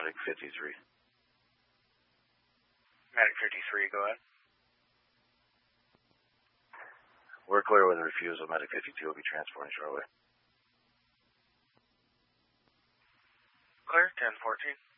Medic 53. Medic 53, go ahead. We're clear with a refusal. Medic 52 will be transporting shortly. Clear, 10-14.